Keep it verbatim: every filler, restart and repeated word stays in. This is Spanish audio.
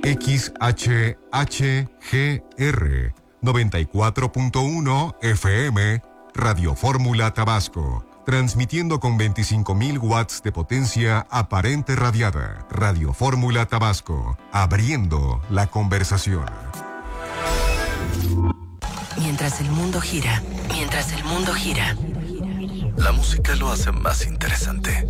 X H H G R noventa y cuatro punto uno F M, Radio Fórmula Tabasco, transmitiendo con veinticinco mil watts de potencia aparente radiada. Radio Fórmula Tabasco, abriendo la conversación. Mientras el mundo gira, mientras el mundo gira. La música lo hace más interesante.